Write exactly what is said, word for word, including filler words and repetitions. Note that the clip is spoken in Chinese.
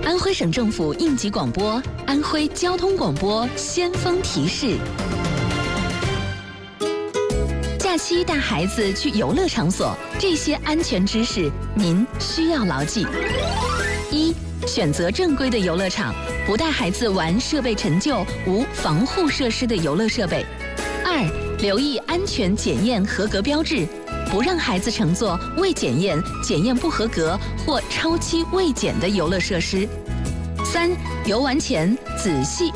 安徽省政府应急广播，安徽交通广播先锋提示。假期带孩子去游乐场所，这些安全知识您需要牢记。一、选择正规的游乐场，不带孩子玩设备陈旧、无防护设施的游乐设备。二、留意安全检验合格标志，不让孩子乘坐未检验、检验不合格或超期未检的游乐设施。三、游玩前仔细